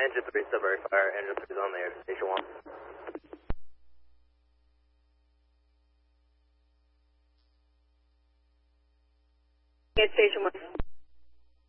Engine 3, Sudbury Fire. Engine 3 is on the air to Station 1. At Station 1.